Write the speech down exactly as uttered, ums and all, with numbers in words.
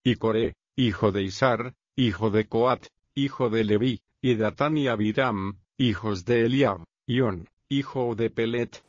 y Coré, hijo de Izar, hijo de Coat, hijo de Leví, y Datán y Abiram, hijos de Eliab, y On, hijo de Pelet,